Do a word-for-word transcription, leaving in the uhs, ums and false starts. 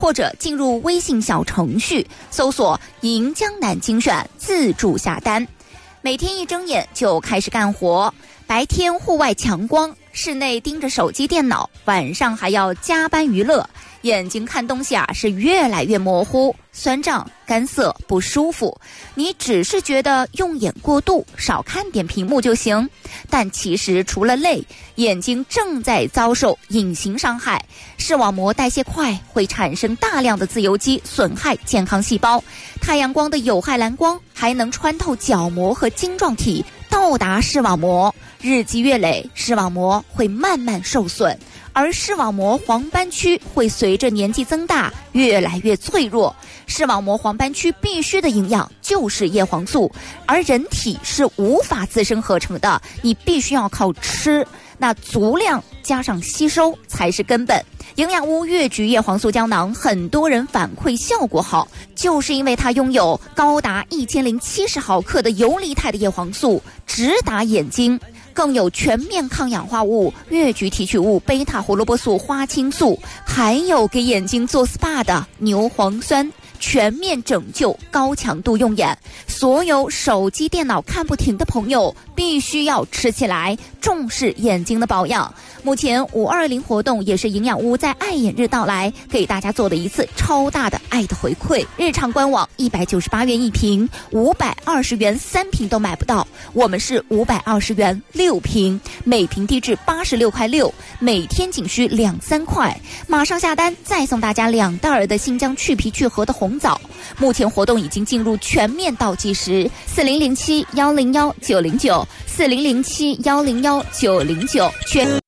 或者进入微信小程序搜索银江南精选自助下单。每天一睁眼就开始干活，白天户外强光，室内盯着手机电脑，晚上还要加班娱乐，眼睛看东西啊是越来越模糊，酸胀、干涩、不舒服。你只是觉得用眼过度，少看点屏幕就行，但其实除了累，眼睛正在遭受隐形伤害。视网膜代谢快，会产生大量的自由基，损害健康细胞。太阳光的有害蓝光还能穿透角膜和晶状体，到达视网膜。日积月累，视网膜会慢慢受损，而视网膜黄斑区会随着年纪增大越来越脆弱。视网膜黄斑区必须的营养就是叶黄素，而人体是无法自身合成的，你必须要靠吃，那足量加上吸收才是根本。营养屋越橘叶黄素胶囊，很多人反馈效果好，就是因为它拥有高达一千零七十毫克的游离态的叶黄素，直达眼睛，更有全面抗氧化物、越橘提取物、贝塔胡萝卜素、花青素，还有给眼睛做 S P A 的牛磺酸，全面拯救高强度用眼。所有手机电脑看不停的朋友必须要吃起来，重视眼睛的保养。目前五二零活动也是营养屋在爱眼日到来给大家做的一次超大的爱的回馈。日常官网一百九十八元一瓶，五百二十元三瓶都买不到，我们是五百二十元六瓶，每瓶低至八十六块六，每天仅需两三块。马上下单再送大家两袋儿的新疆去皮去核的红枣。目前活动已经进入全面倒计时，四零零七幺零幺九零九，四零零七幺零幺九零九，全。